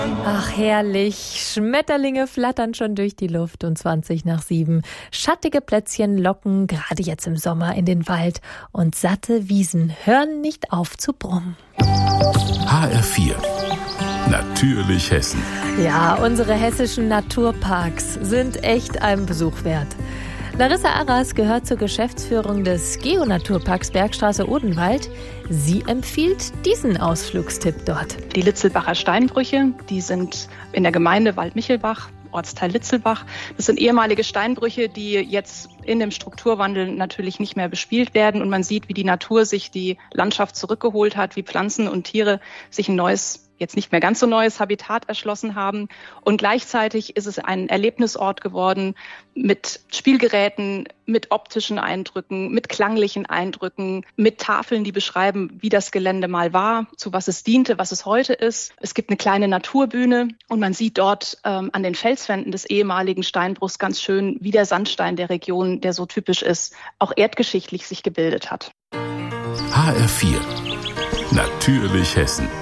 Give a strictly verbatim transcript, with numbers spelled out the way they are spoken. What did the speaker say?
Ach, herrlich. Schmetterlinge flattern schon durch die Luft und zwanzig nach sieben. Schattige Plätzchen locken, gerade jetzt im Sommer, in den Wald. Und satte Wiesen hören nicht auf zu brummen. H R vier. Natürlich Hessen. Ja, unsere hessischen Naturparks sind echt einen Besuch wert. Larissa Arras gehört zur Geschäftsführung des Geo-Naturparks Bergstraße Odenwald. Sie empfiehlt diesen Ausflugstipp dort. Die Litzelbacher Steinbrüche, die sind in der Gemeinde Waldmichelbach, Ortsteil Litzelbach. Das sind ehemalige Steinbrüche, die jetzt in dem Strukturwandel natürlich nicht mehr bespielt werden. Und man sieht, wie die Natur sich die Landschaft zurückgeholt hat, wie Pflanzen und Tiere sich ein neues, jetzt nicht mehr ganz so neues Habitat erschlossen haben. Und gleichzeitig ist es ein Erlebnisort geworden mit Spielgeräten, mit optischen Eindrücken, mit klanglichen Eindrücken, mit Tafeln, die beschreiben, wie das Gelände mal war, zu was es diente, was es heute ist. Es gibt eine kleine Naturbühne und man sieht dort ähm, an den Felswänden des ehemaligen Steinbruchs ganz schön, wie der Sandstein der Region, der so typisch ist, auch erdgeschichtlich sich gebildet hat. H R vier. Natürlich Hessen.